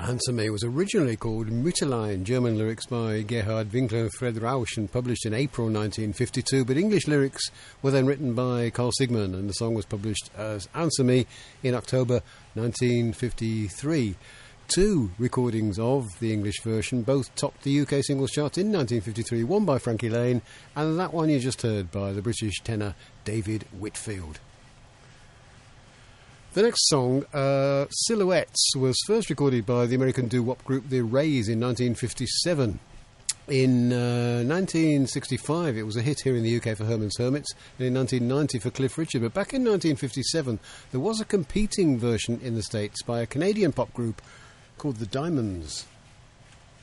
Answer Me was originally called Mütterlein, German lyrics by Gerhard Winkler and Fred Rausch, and published in April 1952, but English lyrics were then written by Carl Sigman, and the song was published as Answer Me in October 1953. Two recordings of the English version both topped the UK singles chart in 1953, one by Frankie Lane, and that one you just heard by the British tenor David Whitfield. The next song, Silhouettes, was first recorded by the American doo-wop group The Rays in 1957. In 1965, it was a hit here in the UK for Herman's Hermits, and in 1990 for Cliff Richard. But back in 1957, there was a competing version in the States by a Canadian pop group called The Diamonds.